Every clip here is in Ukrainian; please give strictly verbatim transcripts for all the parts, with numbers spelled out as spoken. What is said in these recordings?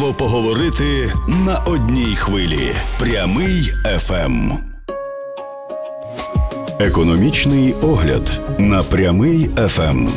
Хочемо поговорити на одній хвилі. Прямий еф ем. Економічний огляд на Прямий еф ем.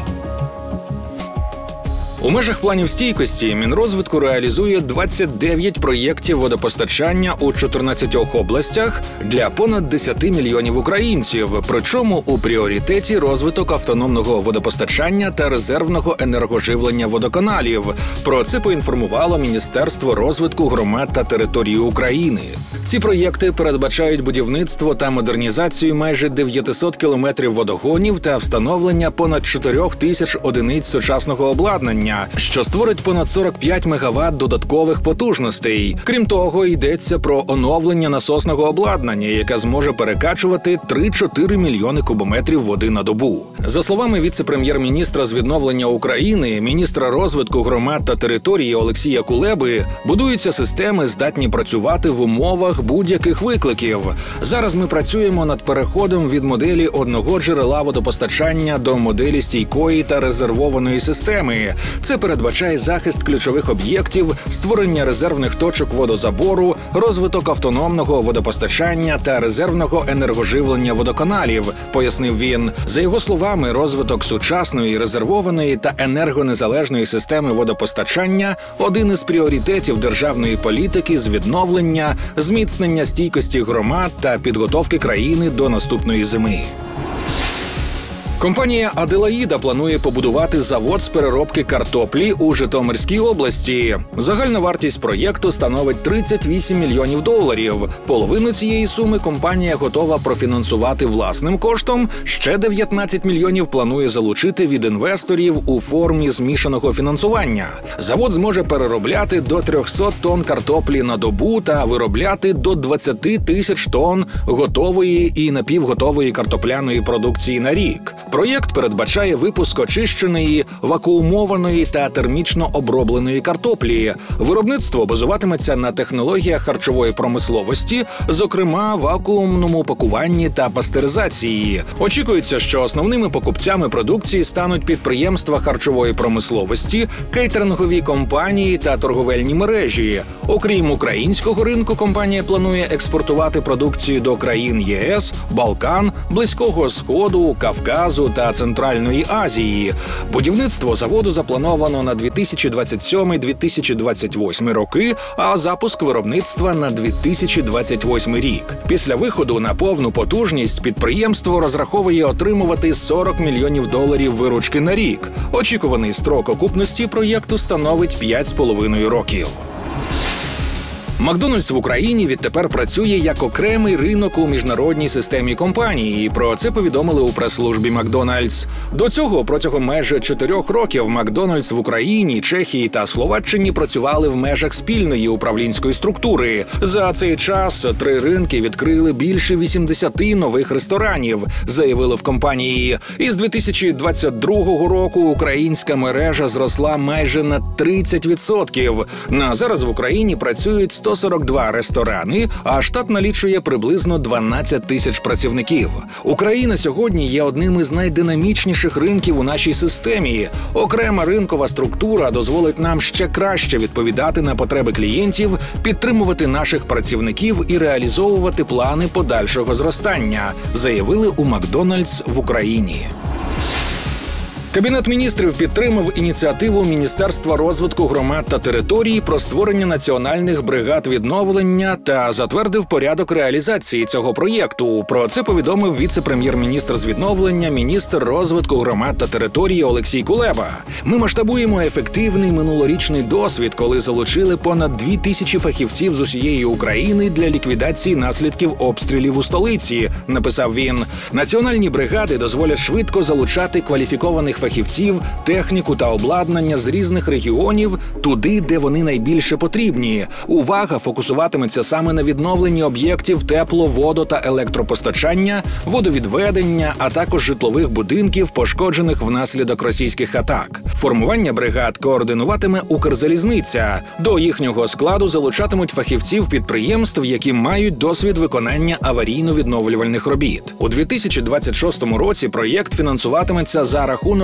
У межах планів стійкості Мінрозвитку реалізує двадцять дев'ять проєктів водопостачання у чотирнадцятьох областях для понад десять мільйонів українців, причому у пріоритеті розвиток автономного водопостачання та резервного енергоживлення водоканалів. Про це поінформувало Міністерство розвитку громад та територій України. Ці проєкти передбачають будівництво та модернізацію майже дев'ятисот кілометрів водогонів та встановлення понад чотирьох тисяч одиниць сучасного обладнання, що створить понад сорок п'ять мегаватт додаткових потужностей. Крім того, йдеться про оновлення насосного обладнання, яке зможе перекачувати три-чотири мільйони кубометрів води на добу. За словами віце-прем'єр-міністра з відновлення України, міністра розвитку громад та території Олексія Кулеби, будуються системи, здатні працювати в умовах будь-яких викликів. Зараз ми працюємо над переходом від моделі одного джерела водопостачання до моделі стійкої та резервованої системи. Це передбачає захист ключових об'єктів, створення резервних точок водозабору, розвиток автономного водопостачання та резервного енергоживлення водоканалів, пояснив він. За його словами, розвиток сучасної, резервованої та енергонезалежної системи водопостачання – один із пріоритетів державної політики з відновлення, зміцнення стійкості громад та підготовки країни до наступної зими. Компанія «Аделаїда» планує побудувати завод з переробки картоплі у Житомирській області. Загальна вартість проєкту становить тридцять вісім мільйонів доларів. Половину цієї суми компанія готова профінансувати власним коштом, ще дев'ятнадцять мільйонів планує залучити від інвесторів у формі змішаного фінансування. Завод зможе переробляти до трьохсот тонн картоплі на добу та виробляти до двадцять тисяч тонн готової і напівготової картопляної продукції на рік. Проєкт передбачає випуск очищеної, вакуумованої та термічно обробленої картоплі. Виробництво базуватиметься на технологіях харчової промисловості, зокрема вакуумному пакуванні та пастеризації. Очікується, що основними покупцями продукції стануть підприємства харчової промисловості, кейтерингові компанії та торговельні мережі. Окрім українського ринку, компанія планує експортувати продукцію до країн ЄС, Балкан, Близького Сходу, Кавказу та Центральної Азії. Будівництво заводу заплановано на дві тисячі двадцять сьомий - дві тисячі двадцять восьмий роки, а запуск виробництва на дві тисячі двадцять восьмий рік. Після виходу на повну потужність підприємство розраховує отримувати сорок мільйонів доларів виручки на рік. Очікуваний строк окупності проєкту становить п'ять з половиною років. Макдональдс в Україні відтепер працює як окремий ринок у міжнародній системі компанії. Про це повідомили у прес-службі Макдональдс. До цього протягом майже чотирьох років Макдональдс в Україні, Чехії та Словаччині працювали в межах спільної управлінської структури. За цей час три ринки відкрили більше вісімдесяти нових ресторанів, заявили в компанії. Із дві тисячі двадцять другого року українська мережа зросла майже на тридцять відсотків. На зараз в Україні працюють сто сорок два ресторани, а штат налічує приблизно дванадцять тисяч працівників. Україна сьогодні є одним із найдинамічніших ринків у нашій системі. Окрема ринкова структура дозволить нам ще краще відповідати на потреби клієнтів, підтримувати наших працівників і реалізовувати плани подальшого зростання, заявили у Макдональдс в Україні. Кабінет міністрів підтримав ініціативу Міністерства розвитку громад та територій про створення національних бригад відновлення та затвердив порядок реалізації цього проєкту. Про це повідомив віце-прем'єр-міністр з відновлення, міністр розвитку громад та території Олексій Кулеба. Ми масштабуємо ефективний минулорічний досвід, коли залучили понад дві тисячі фахівців з усієї України для ліквідації наслідків обстрілів у столиці, написав він. Національні бригади дозволять швидко залучати кваліфікованих фахівців, техніку та обладнання з різних регіонів туди, де вони найбільше потрібні. Увага фокусуватиметься саме на відновленні об'єктів тепло-, водо- та електропостачання, водовідведення, а також житлових будинків, пошкоджених внаслідок російських атак. Формування бригад координуватиме Укрзалізниця. До їхнього складу залучатимуть фахівців підприємств, які мають досвід виконання аварійно-відновлювальних робіт. У дві тисячі двадцять шостому році проєкт фінансуватиметься за рахунок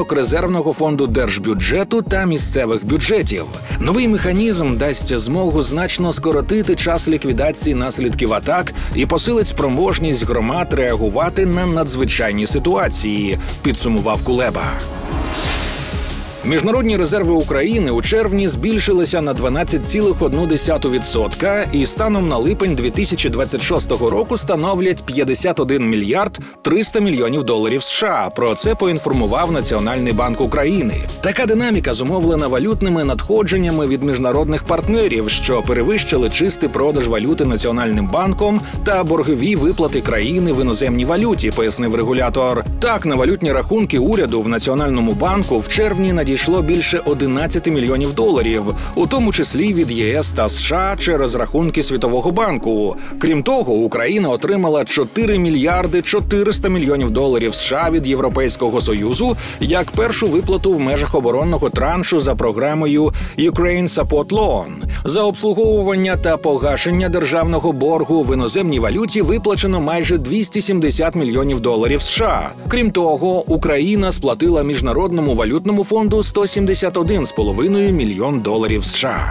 рахунок резервного фонду держбюджету та місцевих бюджетів. Новий механізм дасть змогу значно скоротити час ліквідації наслідків атак і посилить спроможність громад реагувати на надзвичайні ситуації, підсумував Кулеба. Міжнародні резерви України у червні збільшилися на дванадцять цілих одну десяту відсотка і станом на липень дві тисячі двадцять шостого року становлять п'ятдесят один мільярд триста мільйонів доларів США. Про це поінформував Національний банк України. Така динаміка зумовлена валютними надходженнями від міжнародних партнерів, що перевищили чистий продаж валюти Національним банком та боргові виплати країни в іноземній валюті, пояснив регулятор. Так, на валютні рахунки уряду в Національному банку в червні надійшли Йшло більше одинадцять мільйонів доларів, у тому числі від ЄС та США через рахунки Світового банку. Крім того, Україна отримала чотири мільярди чотириста мільйонів доларів США від Європейського Союзу як першу виплату в межах оборонного траншу за програмою Ukraine Support Loan. За обслуговування та погашення державного боргу в іноземній валюті виплачено майже двісті сімдесят мільйонів доларів США. Крім того, Україна сплатила Міжнародному валютному фонду сто сімдесят один цілих п'ять десятих мільйон доларів США.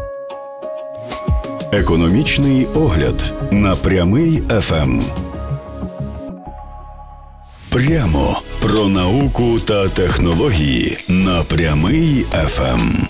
Економічний огляд на Прямий еф ем. Прямо про науку та технології на Прямий еф ем.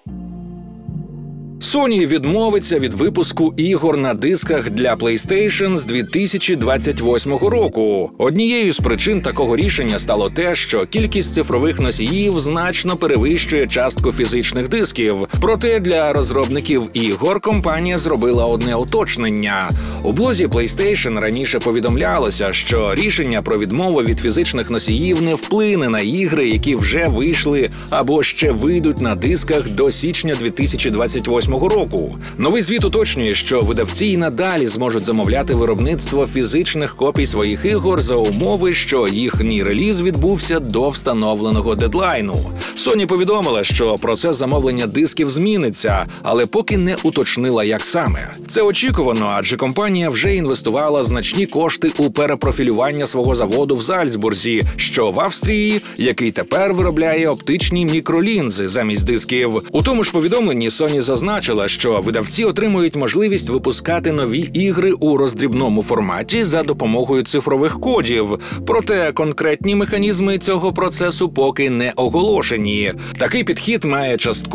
Sony відмовиться від випуску ігор на дисках для PlayStation з дві тисячі двадцять восьмого року. Однією з причин такого рішення стало те, що кількість цифрових носіїв значно перевищує частку фізичних дисків. Проте для розробників ігор компанія зробила одне уточнення. У блозі PlayStation раніше повідомлялося, що рішення про відмову від фізичних носіїв не вплине на ігри, які вже вийшли або ще вийдуть на дисках до січня дві тисячі двадцять восьмого року. Новий звіт уточнює, що видавці й надалі зможуть замовляти виробництво фізичних копій своїх ігор за умови, що їхній реліз відбувся до встановленого дедлайну. Sony повідомила, що процес замовлення дисків зміниться, але поки не уточнила, як саме. Це очікувано, адже компанія вже інвестувала значні кошти у перепрофілювання свого заводу в Зальцбурзі, що в Австрії, який тепер виробляє оптичні мікролінзи замість дисків. У тому ж повідомленні Sony зазначила, що видавці отримують можливість випускати нові ігри у роздрібному форматі за допомогою цифрових кодів. Проте конкретні механізми цього процесу поки не оголошені. Такий підхід має частково